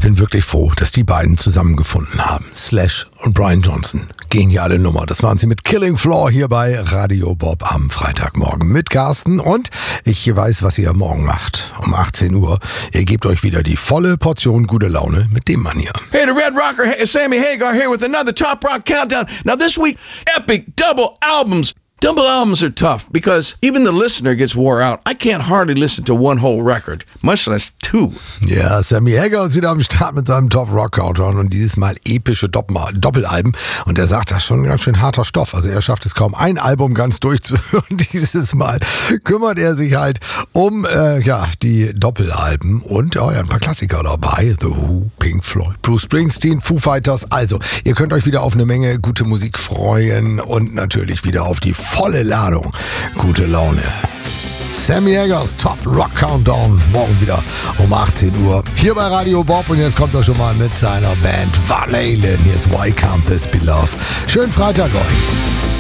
bin wirklich froh, dass die beiden zusammengefunden haben. Slash und Brian Johnson. Geniale Nummer. Das waren sie mit Killing Floor hier bei Radio Bob am Freitagmorgen mit Carsten. Und ich weiß, was ihr morgen macht. Um 18 Uhr. Ihr gebt euch wieder die volle Portion gute Laune mit dem Mann hier. Hey, the Red Rocker, Sammy Hagar here with another Top Rock Countdown. Now this week, epic double albums. Double albums are tough because even the listener gets wore out. I can't hardly listen to one whole record, much less two. Ja, Sammy Hagar ist wieder am Start mit seinem Top Rock Countdown und dieses Mal epische Doppelalben. Und er sagt, das ist schon ein ganz schön harter Stoff. Also er schafft es kaum, ein Album ganz durchzuhören. Dieses Mal kümmert er sich halt um die Doppelalben und ein paar Klassiker dabei. The Who, Pink Floyd, Bruce Springsteen, Foo Fighters. Also, ihr könnt euch wieder auf eine Menge gute Musik freuen und natürlich wieder auf die volle Ladung gute Laune. Sammy Hagars Top Rock Countdown morgen wieder um 18 Uhr hier bei Radio Bob und jetzt kommt er schon mal mit seiner Band Van Halen. Hier ist Why Can't This Be Love. Schönen Freitag euch.